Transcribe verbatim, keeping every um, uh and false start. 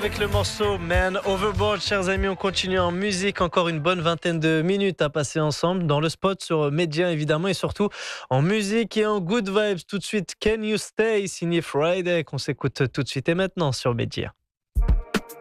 avec le morceau Man Overboard. Chers amis, on continue en musique. Encore une bonne vingtaine de minutes à passer ensemble dans le spot sur Média évidemment et surtout en musique et en good vibes. Tout de suite, Can You Stay signé Friday qu'on s'écoute tout de suite et maintenant sur Média.